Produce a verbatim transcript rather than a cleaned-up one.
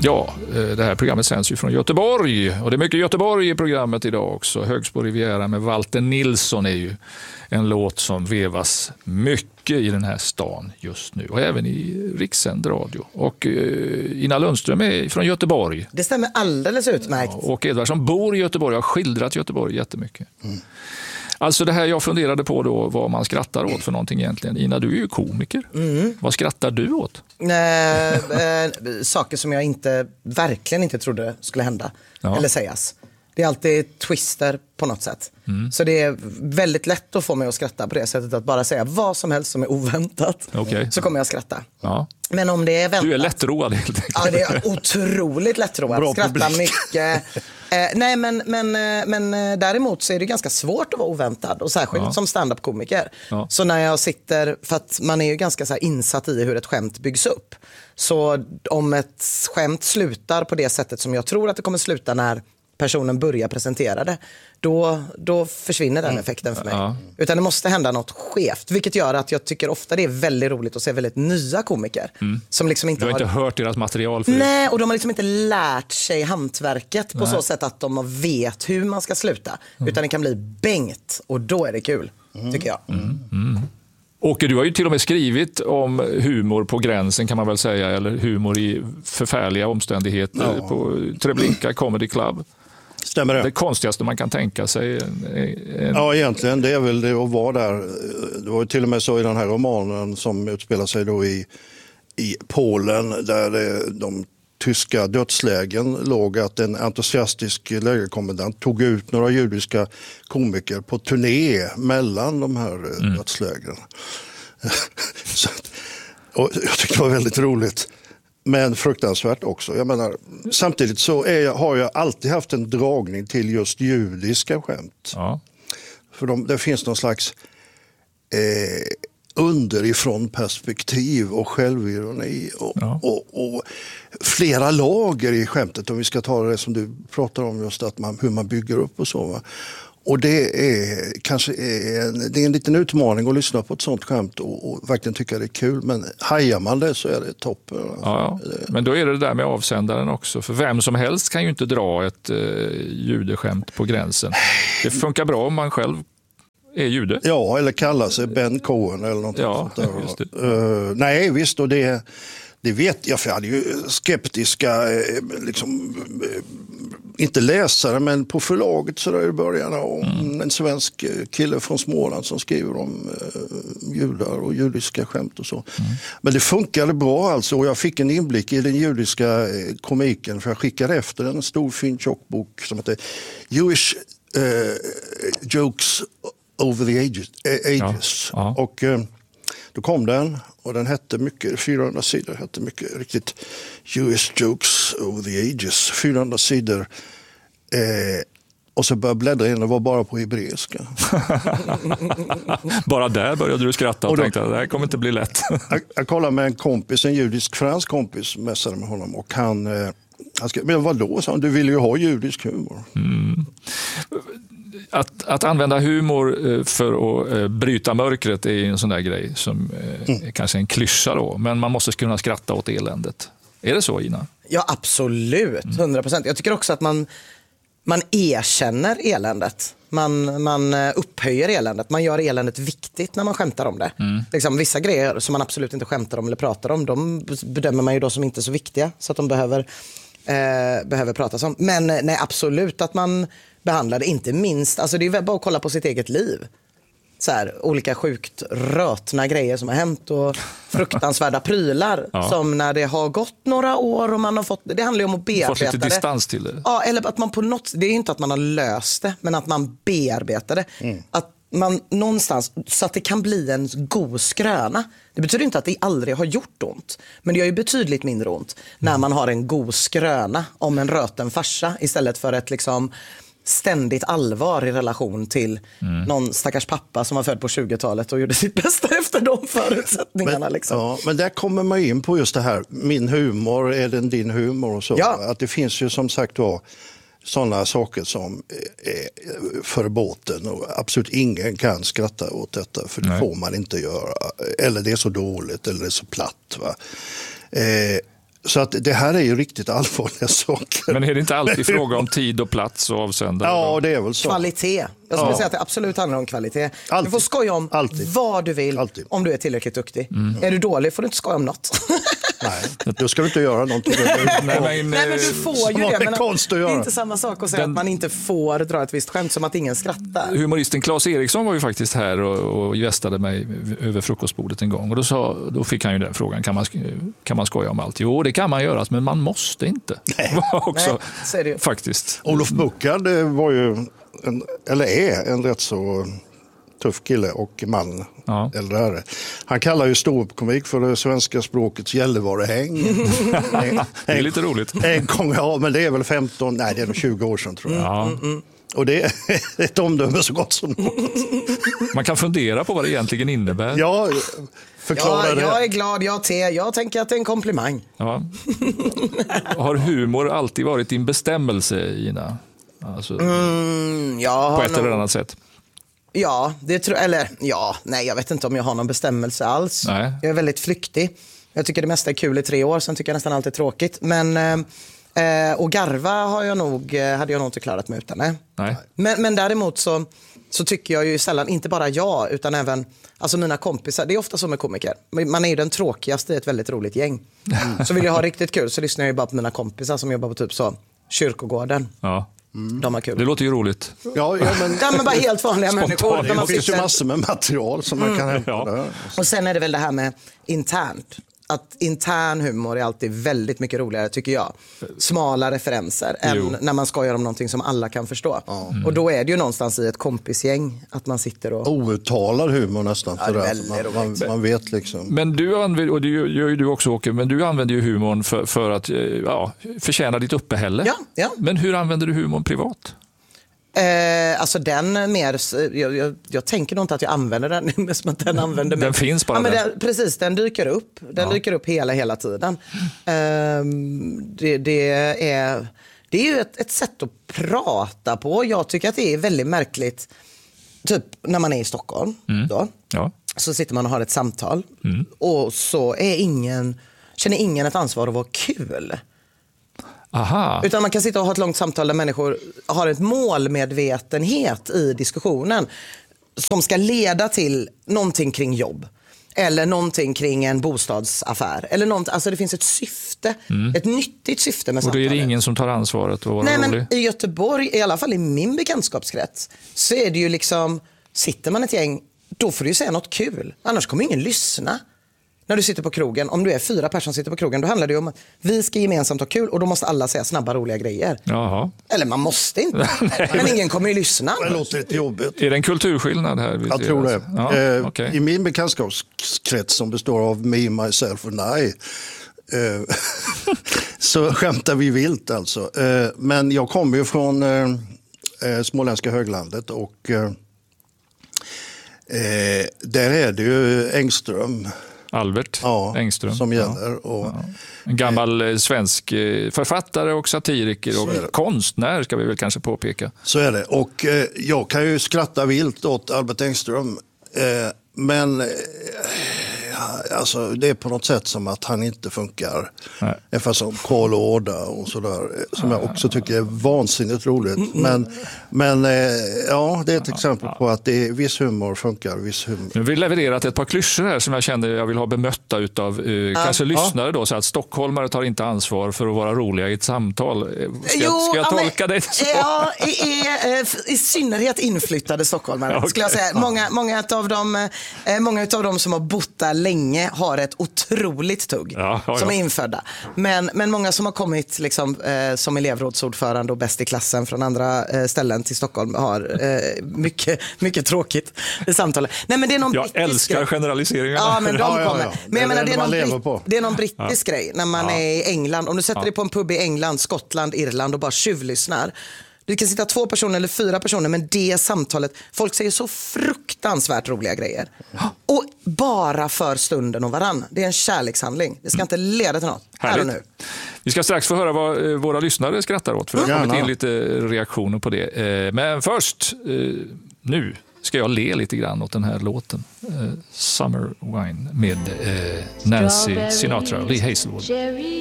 Ja, det här programmet sänds ju från Göteborg och det är mycket Göteborg i programmet idag också. Högsbo Riviera med Walter Nilsson är ju en låt som vevas mycket i den här stan just nu och även i rikssänd radio. Och uh, Ina Lundström är från Göteborg. Det stämmer alldeles utmärkt. Ja, och Edvard som bor i Göteborg har skildrat Göteborg jättemycket. Mm. Alltså det här jag funderade på då, vad man skrattar åt för någonting egentligen. Ina, du är ju komiker. Mm. Vad skrattar du åt? Eh, eh, saker som jag inte, verkligen inte trodde skulle hända. Ja. Eller sägas. Det är alltid twister på något sätt. Mm. Så det är väldigt lätt att få mig att skratta på det sättet. Att bara säga vad som helst som är oväntat. Okay. Så kommer jag att skratta. Ja. Men om det är väntat. Du är lättroad helt enkelt. Ja, det är otroligt lättroad. Skrattar mycket. Eh, nej, men, men, men däremot så är det ganska svårt att vara oväntad. Och särskilt ja. som stand-up-komiker. Ja. Så när jag sitter, för att man är ju ganska så här insatt i hur ett skämt byggs upp. Så om ett skämt slutar på det sättet som jag tror att det kommer sluta när personen börjar presentera det, då, då försvinner den effekten för mig. Ja. Utan det måste hända något skevt, vilket gör att jag tycker ofta det är väldigt roligt att se väldigt nya komiker. Mm. Som liksom inte du har, har inte hört deras material för Nej, och de har liksom inte lärt sig hantverket på Nej. så sätt att de vet hur man ska sluta. Mm. Utan det kan bli bängt, och då är det kul, mm. tycker jag. Mm. Mm. Åke, du har ju till och med skrivit om humor på gränsen kan man väl säga, eller humor i förfärliga omständigheter ja. på Treblinka Comedy Club. Stämmer det? Det konstigaste man kan tänka sig. En... Ja, egentligen det är väl det att vara där. Det var ju till och med så i den här romanen som utspelar sig då i, i Polen där de tyska dödslägen låg, att en entusiastisk lägerkommendant tog ut några judiska komiker på turné mellan de här mm. dödslägren. Så, och jag tyckte det var väldigt roligt. Men fruktansvärt också. Jag menar, samtidigt så är jag, har jag alltid haft en dragning till just judiska skämt. Ja. För de, det finns någon slags eh, underifrån perspektiv och självironi och, ja. och, och flera lager i skämtet, om vi ska ta det som du pratar om, just att man, hur man bygger upp och så. Va? Och det är kanske är, det är en liten utmaning att lyssna på ett sånt skämt och, och verkligen tycka det är kul. Men hajar man det så är det toppen. Ja, ja. Men då är det där med avsändaren också. För vem som helst kan ju inte dra ett eh, judeskämt på gränsen. Det funkar bra om man själv är jude. Ja, eller kallar sig Ben Cohen eller något ja, sånt där. Just det. Uh, nej, visst, och det, det vet jag, för jag hade ju skeptiska liksom, inte läsare, men på förlaget så där i början om mm. en svensk kille från Småland som skriver om uh, judar och judiska skämt och så. Mm. Men det funkade bra alltså, och jag fick en inblick i den judiska komiken, för jag skickade efter en stor fin tjockbok som heter Jewish uh, Jokes Over the Ages. Äh, ages. Ja, ja. Och uh, då kom den, och den hette mycket, fyrahundra sidor, hette mycket riktigt Jewish Jokes Over the Ages, fyrahundra sidor. Eh, och så började bläddra in, det var bara på hebreiska. Bara där började du skratta och, och då, tänkte att det här kommer inte bli lätt. jag, jag kollade med en kompis, en judisk fransk kompis, mässade med honom, och han, eh, han skrev, men vadå, sa han, du vill ju ha judisk humor. Mm. Att, att använda humor för att bryta mörkret är en sån där grej som mm. är kanske en klyscha då, men man måste kunna skratta åt eländet. Är det så, Ina? Ja, absolut, hundra procent. Jag tycker också att man, man erkänner eländet. Man, man upphöjer eländet. Man gör eländet viktigt när man skämtar om det. Mm. Liksom, vissa grejer som man absolut inte skämtar om eller pratar om, de bedömer man ju då som inte så viktiga, så att de behöver, eh, behöver pratas om. Men nej, absolut att man behandlar det, inte minst. Alltså det är väl bara att kolla på sitt eget liv. Så här, olika sjukt rötna grejer som har hänt och fruktansvärda prylar ja. som när det har gått några år och man har fått, det handlar ju om att bearbeta det. Fått lite distans till det. Ja, eller att man på något, det är ju inte att man har löst det, men att man bearbetar det. Mm. Att man någonstans, så att det kan bli en god skröna. Det betyder inte att det aldrig har gjort ont, men det gör ju betydligt mindre ont mm. när man har en god skröna om en röten farsa istället för ett liksom ständigt allvar i relation till mm. någon stackars pappa som var född på tjugotalet och gjorde sitt bästa efter de förutsättningarna. Men, liksom. Ja, men där kommer man in på just det här, min humor, är den din humor och så. Ja. Att det finns ju som sagt var sådana saker som är förbåten och absolut ingen kan skratta åt detta, för det Nej. får man inte göra. Eller det är så dåligt eller det är så platt. Va? Eh, Så att det här är ju riktigt allvarliga saker. Men är det inte alltid fråga om tid och plats och avsändare? Ja, det är väl så. Kvalitet. Jag skulle Ja. säga att det absolut handlar om kvalitet. Alltid. Du får skoja om Alltid. vad du vill Alltid. om du är tillräckligt duktig. Mm. Är du dålig får du inte skoja om något. Nej, då ska du inte göra någonting. Nej, men, Nej, men du får ju Som det. är Men konst att det är göra. inte samma sak att säga Den- att man inte får dra ett visst skämt som att ingen skrattar. Humoristen Claes Eriksson var ju faktiskt här och, och gästade mig över frukostbordet en gång. Och då, sa, då fick han ju den frågan, kan man, kan man skoja om allt? Jo, det kan man göra, men man måste inte. Nej. också, Nej, så är det ju. faktiskt. Olof Buckard var ju, en, eller är, en rätt så tuff kille och man. Ja. Eller herre. Han kallar ju ståuppkomik för det svenska språkets Gällivarehäng. en, Det är lite roligt. En gång, ja, men det är väl femton, nej det är nog tjugo år sedan tror jag. Ja. Och det är ett omdöme så gott som något. Man kan fundera på vad det egentligen innebär. Ja, förklara Ja, det. jag är glad, jag te. Jag tänker att det är en komplimang. Ja. Har humor alltid varit din bestämmelse, Ina? Alltså, Mm, jag på ett har eller nog- annat sätt. Ja, det tror eller ja, nej jag vet inte om jag har någon bestämmelse alls. Nej. Jag är väldigt flyktig. Jag tycker det mesta är kul i tre år, sen tycker jag nästan allt är tråkigt. Men eh, och garva har jag nog, eh, hade jag nog inte klarat mig utan. Nej. Nej. Men, men däremot så, så tycker jag ju sällan, inte bara jag utan även alltså mina kompisar, det är ofta så med komiker. Man är ju den tråkigaste i ett väldigt roligt gäng. Mm. Så vill jag ha riktigt kul så lyssnar jag ju bara på mina kompisar som jobbar på typ så Kyrkogården. Ja. De har kul. Det låter ju roligt. Ja, ja, men Ja, men bara helt vanliga människor. det De har finns ju sitter- massor med material som man kan hämta Ja. där. Och sen är det väl det här med internt. Att intern humor är alltid väldigt mycket roligare tycker jag. Smala referenser Jo. än när man skojar om någonting som alla kan förstå. Och då är det ju någonstans i ett kompisgäng att man sitter och... Outtalad humor nästan. Ja, det är sådär. väldigt man, man, man vet liksom. Men du använder, och det gör ju du också Åke, men du använder ju humorn för, för att eh, ja, förtjäna ditt uppehälle. Ja, ja. Men hur använder du humorn privat? Eh, alltså den mer, jag, jag, jag tänker nog inte att jag använder den, men som att den använder mig. Den finns bara ja, men där. den, precis, den dyker upp. Den Ja. dyker upp hela, hela tiden. Eh, det, det, är, det är ju ett, ett sätt att prata på. Jag tycker att det är väldigt märkligt, typ när man är i Stockholm. Då, Ja. så sitter man och har ett samtal och så är ingen, känner ingen ett ansvar att vara kul. Aha. Utan man kan sitta och ha ett långt samtal där människor har ett målmedvetenhet i diskussionen som ska leda till någonting kring jobb. Eller någonting kring en bostadsaffär. Eller något, alltså det finns ett syfte, ett nyttigt syfte med Och då samtalet. är det ingen som tar ansvaret att vara Nej, rolig? men i Göteborg, i alla fall i min bekantskapskrets, så är det ju liksom, sitter man ett gäng, då får du ju säga något kul. Annars kommer ingen lyssna. När du sitter på krogen, om du är fyra personer som sitter på krogen, då handlar det ju om att vi ska gemensamt ha kul och då måste alla säga snabba, roliga grejer. Jaha. Eller man måste inte. Men ingen kommer ju lyssna. Det låter lite jobbigt. Är det en kulturskillnad här? vi Jag ser tror det. alltså? Ja, eh, okej. I min bekantskapskrets som består av me, myself and I eh, så skämtar vi vilt alltså. Eh, men jag kommer ju från eh, eh, småländska höglandet och eh, eh, där är det ju Engström Albert ja, Engström. som Ja. gäller. Och, En gammal eh, svensk eh, författare och satiriker och konstnär ska vi väl kanske påpeka. Så är det. Och eh, jag kan ju skratta vilt åt Albert Engström. Eh, men eh, alltså, det är på något sätt som att han inte funkar. Nej. Ungefär som Karl Årda och sådär. eh, Som jag också tycker är vansinnigt roligt. Men, men eh, ja, det är ett exempel på att det är, viss humor funkar, viss humor. Nu har vi levererat ett par klyschor här som jag kände jag vill ha bemötta utav eh, kanske lyssnare då, så att stockholmare tar inte ansvar för att vara roliga i ett samtal. Eh, Ska, Jo, ska jag ja, tolka men, det så? Ja, i, i, i synnerhet inflyttade stockholmare Okej. skulle jag säga. Många, många, av dem, eh, många av dem som har bott där länge har ett otroligt tugg Ja, ja, som ja. är infödda. Men, men många som har kommit liksom, eh, som elevrådsordförande och bäst i klassen från andra eh, ställen till Stockholm har eh, mycket, mycket tråkigt i samtalet. Nej, men det är någon Jag brittisk älskar grej. generaliseringarna. Ja, men de Ja, ja, kommer. ja. Men jag Det menar, är det det, är man någon lever britt, på. det är någon brittisk grej när man Ja. är i England. Om du sätter dig på en pub i England, Skottland, Irland och bara tjuvlyssnar. Du kan sitta två personer eller fyra personer, men det samtalet, folk säger så fruktansvärt roliga grejer. Och bara för stunden och varann. Det är en kärlekshandling. Det ska inte leda till något. Här och Härligt. nu. Vi ska strax få höra vad eh, våra lyssnare skrattar åt, för det har kommit Gärna. in lite reaktioner på det. Eh, Men först, eh, nu ska jag le lite grann åt den här låten. Eh, Summer Wine med eh, Nancy Sinatra och Lee Hazelwood. Cherry